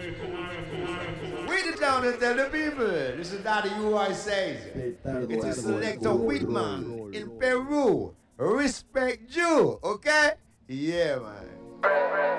Read it down and tell the people. Listen to the UI says. It is Selector Whitman in Peru. Respect you, okay? Yeah, man.